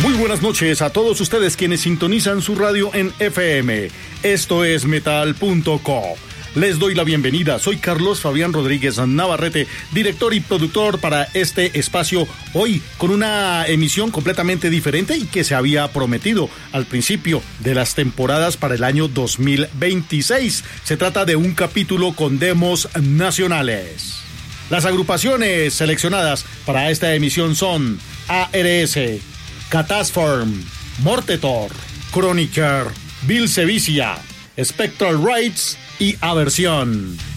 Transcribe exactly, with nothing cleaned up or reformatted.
Muy buenas noches a todos ustedes quienes sintonizan su radio en F M. Esto es metal punto co. Les doy la bienvenida. Soy Carlos Fabián Rodríguez Navarrete, director y productor para este espacio, hoy con una emisión completamente diferente y que se había prometido al principio de las temporadas para el año dos mil veintiséis. Se trata de un capítulo con demos nacionales. Las agrupaciones seleccionadas para esta emisión son A R S, Catasform, Mortetor, Chroniker, Bill Sevicia, Spectral Rights y Aversión.